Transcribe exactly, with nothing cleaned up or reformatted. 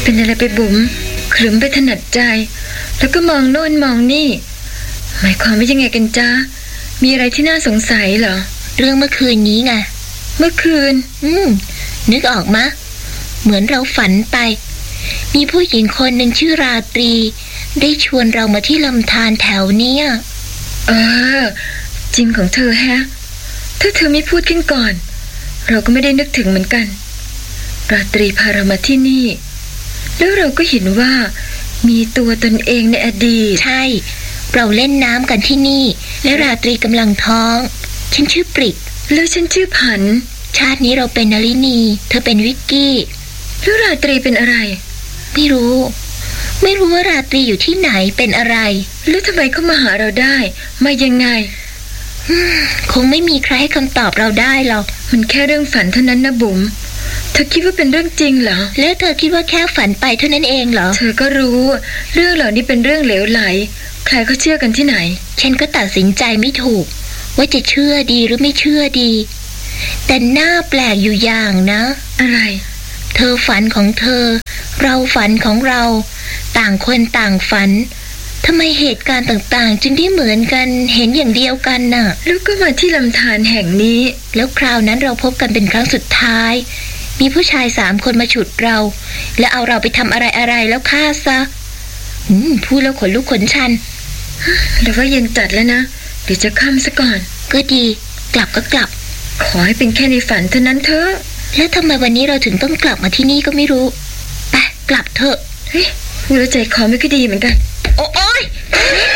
เป็นอะไรไปบุ๋มขรึมไปถนัดใจแล้วก็มองโน่นมองนี่หมายความว่ายังไงกันจ๊ะมีอะไรที่น่าสงสัยเหรอเรื่องเมื่อคืนนี้ไงเมื่อคืนอืมนึกออกมะเหมือนเราฝันไปมีผู้หญิงคนหนึ่งชื่อราตรีได้ชวนเรามาที่ลำธารแถวเนี้ยเออจริงของเธอแฮะถ้าเธอไม่พูดขึ้นก่อนเราก็ไม่ได้นึกถึงเหมือนกันราตรีพาเรามาที่นี่แล้วเราก็เห็นว่ามีตัวตนเองในอดีตใช่เราเล่นน้ำกันที่นี่และราตรีกำลังท้องฉันชื่อปริกแล้วฉันชื่อผันชาตินี้เราเป็นนลินีเธอเป็นวิกกี้แล้วราตรีเป็นอะไรไม่รู้ไม่รู้ว่าราตรีอยู่ที่ไหนเป็นอะไรแล้วทำไมเขามาหาเราได้มายังไงคงไม่มีใครให้คำตอบเราได้หรอกมันแค่เรื่องฝันเท่านั้นนะบุ๋มเธอคิดว่าเป็นเรื่องจริงเหรอแล้วเธอคิดว่าแค่ฝันไปเท่านั้นเองเหรอเธอก็รู้เรื่องเหล่านี้เป็นเรื่องเหลวไหลใครเขาเชื่อกันที่ไหนฉันก็ตัดสินใจไม่ถูกว่าจะเชื่อดีหรือไม่เชื่อดีแต่น่าแปลกอยู่อย่างนะอะไรเธอฝันของเธอเราฝันของเราต่างคนต่างฝันทำไมเหตุการณ์ต่างๆจึงได้เหมือนกันเห็นอย่างเดียวกันน่ะแล้วก็มาที่ลำธารแห่งนี้แล้วคราวนั้นเราพบกันเป็นครั้งสุดท้ายมีผู้ชายสามคนมาฉุดเราและเอาเราไปทำอะไรอะไรแล้วฆ่าซะอืมพูดแล้วขนลุกขนชันแล้วว่าเย็นจัดแล้วนะเดี๋ยวจะค่ำซะก่อนก็ดีกลับก็กลับขอให้เป็นแค่ในฝันเท่านั้นเถอะแล้วทำไมวันนี้เราถึงต้องกลับมาที่นี่ก็ไม่รู้ไปกลับเถอะเฮ้ยพูดแล้วใจคอไม่ค่อยดีเหมือนกันโอ้ย